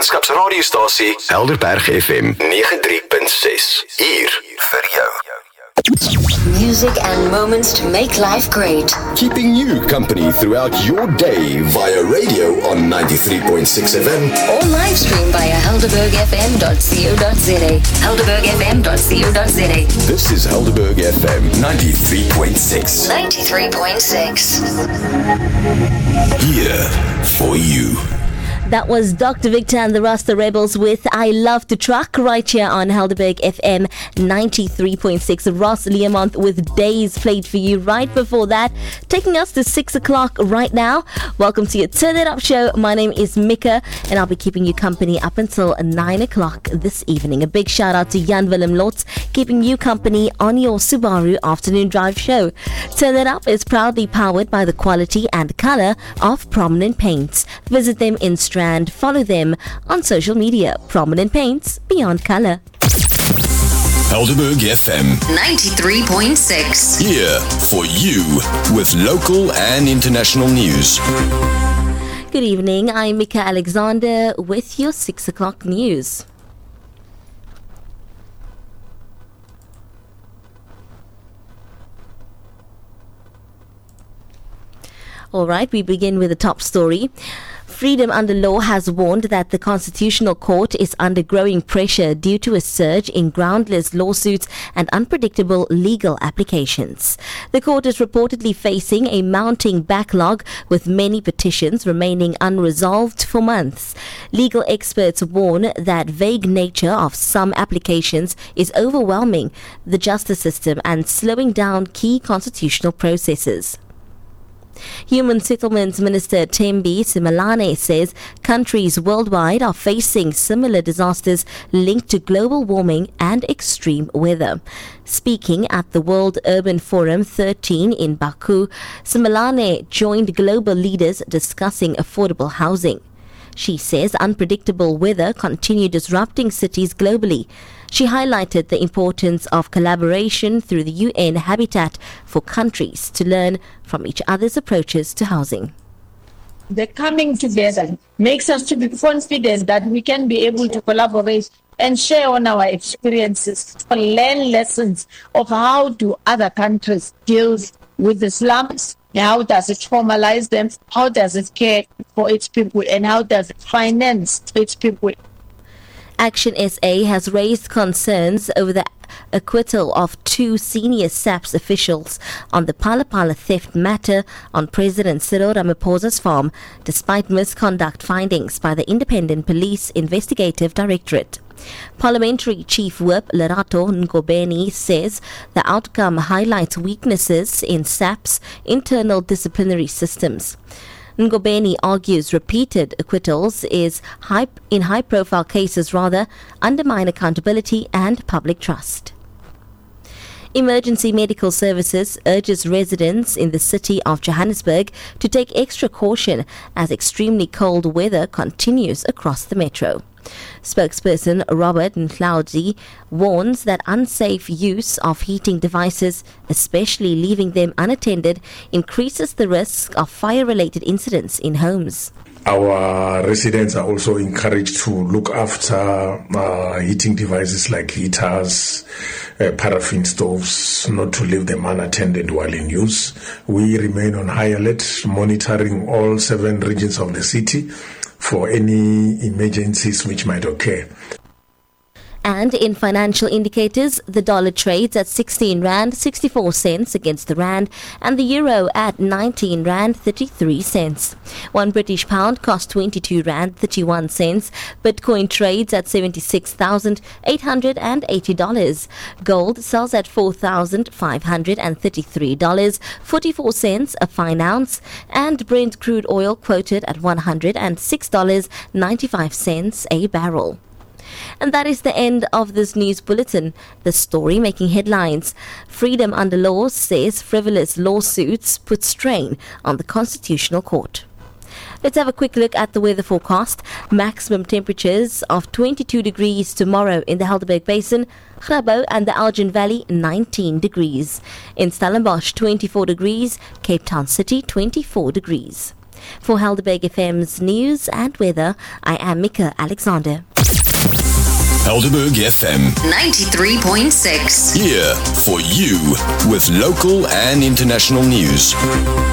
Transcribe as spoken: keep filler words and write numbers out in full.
Gemeenskapsradiostasie Helderberg F M ninety-three point six. Hier vir jou. Music and moments to make life great. Keeping you company throughout your day via radio on ninety-three point six F M. Or live stream via helderberg f m dot co dot za. helderberg f m dot co dot za. This is Helderberg F M ninety-three point six. ninety-three point six. Here for you. That was Doctor Victor and the Rasta Rebels with I Love to Truck right here on Helderberg F M ninety-three point six. Ross Learmonth with Days played for you right before that, taking us to six o'clock right now. Welcome to your Turn It Up show. My name is Mika and I'll be keeping you company up until nine o'clock this evening. A big shout out to Jan Willem Lotz keeping you company on your Subaru afternoon drive show. Turn It Up is proudly powered by the quality and colour of Prominent Paints. Visit them in and follow them on social media. Prominent Paints, beyond colour. Helderberg F M ninety-three point six. Here for you with local and international news. Good evening, I'm Mika Alexander with your six o'clock news. All right, we begin with the top story. Freedom Under Law has warned that the Constitutional Court is under growing pressure due to a surge in groundless lawsuits and unpredictable legal applications. The court is reportedly facing a mounting backlog with many petitions remaining unresolved for months. Legal experts warn that vague nature of some applications is overwhelming the justice system and slowing down key constitutional processes. Human Settlements Minister Thembi Simelane says countries worldwide are facing similar disasters linked to global warming and extreme weather. Speaking at the World Urban Forum thirteen in Baku, Simelane joined global leaders discussing affordable housing. She says unpredictable weather continue disrupting cities globally. She highlighted the importance of collaboration through the U N Habitat for countries to learn from each other's approaches to housing. The coming together makes us to be confident that we can be able to collaborate and share on our experiences, to learn lessons of how do other countries deal with the slums, how does it formalize them, how does it care for its people, and how does it finance its people. Action S A has raised concerns over the acquittal of two senior SAPS officials on the Phala Phala theft matter on President Cyril Ramaphosa's farm, despite misconduct findings by the Independent Police Investigative Directorate. Parliamentary Chief Whip Lerato Ngobeni says the outcome highlights weaknesses in SAP's internal disciplinary systems. Ngobeni argues repeated acquittals is high, in high-profile cases rather undermine accountability and public trust. Emergency Medical Services urges residents in the city of Johannesburg to take extra caution as extremely cold weather continues across the metro. Spokesperson Robert Nhlaudi warns that unsafe use of heating devices, especially leaving them unattended, increases the risk of fire-related incidents in homes. Our residents are also encouraged to look after uh, heating devices like heaters, uh, paraffin stoves, not to leave them unattended while in use. We remain on high alert, monitoring all seven regions of the city for any emergencies which might occur. And in financial indicators, the dollar trades at sixteen rand sixty-four cents against the rand and the euro at nineteen rand thirty-three cents. One British pound costs twenty-two rand thirty-one cents. Bitcoin trades at seventy-six thousand eight hundred eighty dollars. Gold sells at four thousand five hundred thirty-three dollars and forty-four cents a fine ounce, and Brent crude oil quoted at one hundred six dollars and ninety-five cents a barrel. And that is the end of this news bulletin. The story making headlines. Freedom Under Law says frivolous lawsuits put strain on the Constitutional Court. Let's have a quick look at the weather forecast. Maximum temperatures of twenty-two degrees tomorrow in the Helderberg Basin, Grabo and the Elgin Valley nineteen degrees. In Stellenbosch twenty-four degrees, Cape Town City twenty-four degrees. For Helderberg F M's news and weather, I am Mika Alexander. Helderberg F M ninety-three point six. Here for you with local and international news.